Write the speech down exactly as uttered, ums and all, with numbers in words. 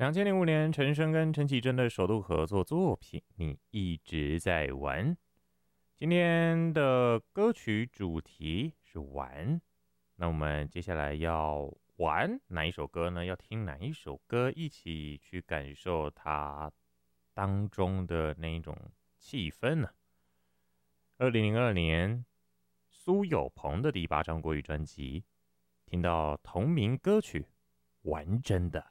两千零五年，陈升跟陈绮贞的首度合作作品《你一直在玩》。今天的歌曲主题是玩，那我们接下来要玩哪一首歌呢？要听哪一首歌，一起去感受它当中的那一种气氛呢？二零零二年，苏有朋的第八张国语专辑，听到同名歌曲《玩真的》。